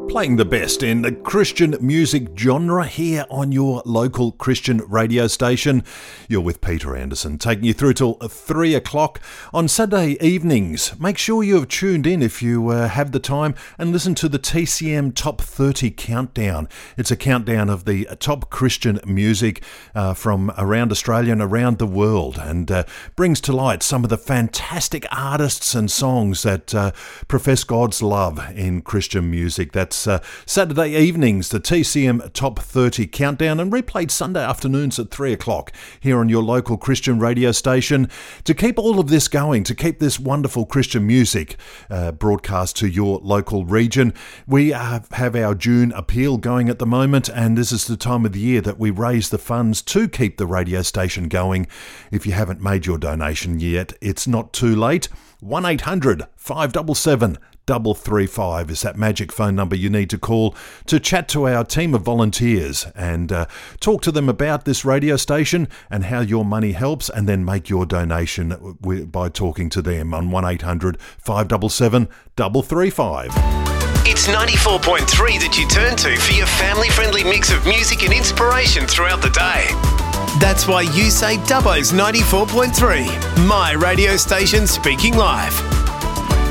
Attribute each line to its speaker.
Speaker 1: Playing the best in the Christian music genre here on your local Christian radio station. You're with Peter Anderson, taking you through till 3 o'clock on Saturday evenings. Make sure you have tuned in if you have the time and listen to the TCM Top 30 Countdown. It's a countdown of the top Christian music from around Australia and around the world, and brings to light some of the fantastic artists and songs that profess God's love in Christian music. That's Saturday evenings, the TCM Top 30 Countdown, and replayed Sunday afternoons at 3 o'clock here on your local Christian radio station. To keep all of this going, to keep this wonderful Christian music broadcast to your local region, we have our June appeal going at the moment, and this is the time of the year that we raise the funds to keep the radio station going. If you haven't made your donation yet, it's not too late. 1-800-577-335 is that magic phone number you need to call to chat to our team of volunteers and talk to them about this radio station and how your money helps, and then make your donation by talking to them on 1-800-577-335.
Speaker 2: It's 94.3 that you turn to for your family-friendly mix of music and inspiration throughout the day. That's why you say Dubbo's 94.3, my radio station speaking live.